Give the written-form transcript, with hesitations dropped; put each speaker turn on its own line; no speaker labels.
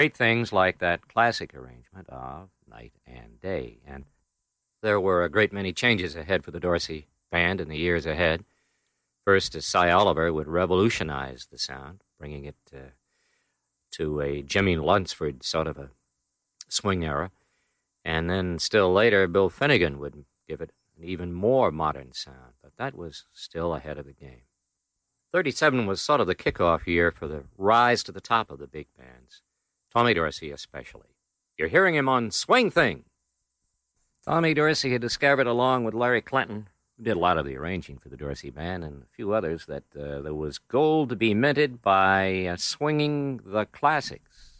Great things like that classic arrangement of Night and Day. And there were a great many changes ahead for the Dorsey Band in the years ahead. First, as Cy Oliver would revolutionize the sound, bringing it to a Jimmy Lunsford sort of a swing era. And then still later, Bill Finnegan would give it an even more modern sound, but that was still ahead of the game. 37 was sort of the kickoff year for the rise to the top of the big bands, Tommy Dorsey especially. You're hearing him on Swing Thing. Tommy Dorsey had discovered, along with Larry Clinton, who did a lot of the arranging for the Dorsey Band, and a few others, that there was gold to be minted by swinging the classics.